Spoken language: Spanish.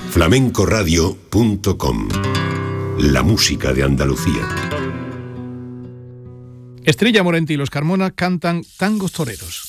flamencoradio.com. La música de Andalucía. Estrella Morente y los Carmona cantan Tangos Toreros.